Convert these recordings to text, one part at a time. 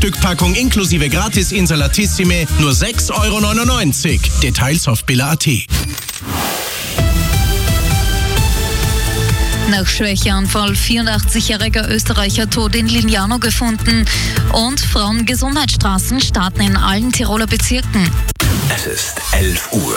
Stückpackung inklusive Gratis Insalatissime nur 6,99 €. Details auf billa.at. Nach Schwächeanfall 84-jähriger Österreicher tot in Lignano gefunden und Frauengesundheitsstraßen starten in allen Tiroler Bezirken. Es ist 11 Uhr.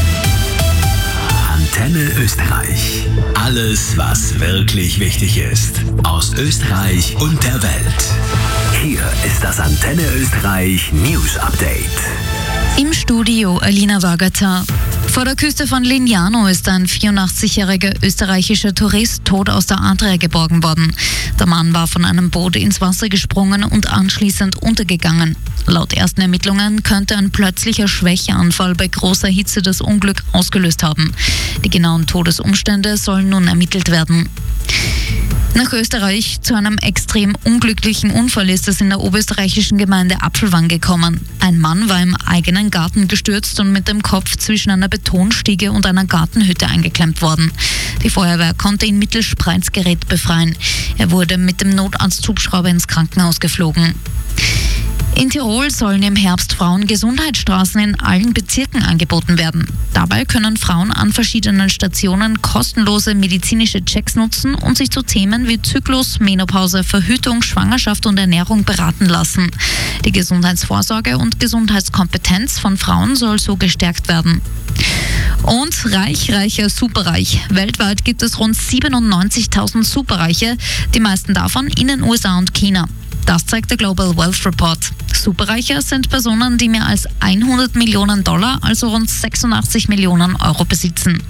Antenne Österreich. Alles, was wirklich wichtig ist. Aus Österreich und der Welt. Hier ist das Antenne Österreich News Update. Im Studio Alina Wagater. Vor der Küste von Lignano ist ein 84-jähriger österreichischer Tourist tot aus der Adria geborgen worden. Der Mann war von einem Boot ins Wasser gesprungen und anschließend untergegangen. Laut ersten Ermittlungen könnte ein plötzlicher Schwächeanfall bei großer Hitze das Unglück ausgelöst haben. Die genauen Todesumstände sollen nun ermittelt werden. Nach Österreich zu einem extrem unglücklichen Unfall ist es in der oberösterreichischen Gemeinde Apfelwang gekommen. Ein Mann war im eigenen Garten gestürzt und mit dem Kopf zwischen einer Betonstiege und einer Gartenhütte eingeklemmt worden. Die Feuerwehr konnte ihn mittels Spreizgerät befreien. Er wurde mit dem Notarzthubschrauber ins Krankenhaus geflogen. In Tirol sollen im Herbst Frauengesundheitsstraßen in allen Bezirken angeboten werden. Dabei können Frauen an verschiedenen Stationen kostenlose medizinische Checks nutzen und sich zu Themen wie Zyklus, Menopause, Verhütung, Schwangerschaft und Ernährung beraten lassen. Die Gesundheitsvorsorge und Gesundheitskompetenz von Frauen soll so gestärkt werden. Und reich, reicher, superreich. Weltweit gibt es rund 97.000 Superreiche, die meisten davon in den USA und China. Das zeigt der Global Wealth Report. Superreiche sind Personen, die mehr als 100 Millionen $, also rund 86 Millionen Euro besitzen.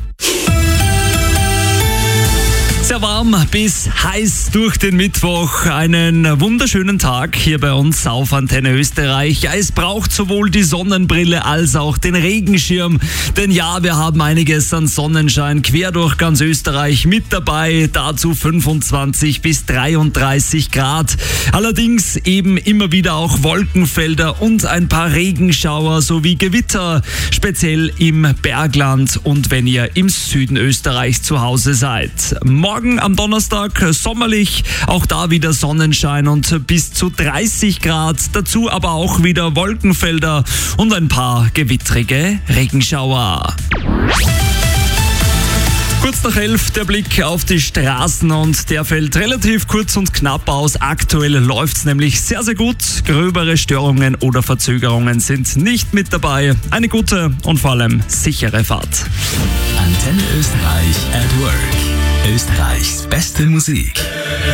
Sehr warm bis heiß durch den Mittwoch. Einen wunderschönen Tag hier bei uns auf Antenne Österreich. Ja, es braucht sowohl die Sonnenbrille als auch den Regenschirm. Denn ja, wir haben einiges an Sonnenschein quer durch ganz Österreich mit dabei. Dazu 25 bis 33 Grad. Allerdings eben immer wieder auch Wolkenfelder und ein paar Regenschauer sowie Gewitter. Speziell im Bergland und wenn ihr im Süden Österreichs zu Hause seid. Morgen am Donnerstag sommerlich, auch da wieder Sonnenschein und bis zu 30 Grad. Dazu aber auch wieder Wolkenfelder und ein paar gewittrige Regenschauer. Kurz nach 11 der Blick auf die Straßen und der fällt relativ kurz und knapp aus. Aktuell läuft's nämlich sehr, sehr gut. Gröbere Störungen oder Verzögerungen sind nicht mit dabei. Eine gute und vor allem sichere Fahrt. Antenne Österreich at Work. Österreichs beste Musik.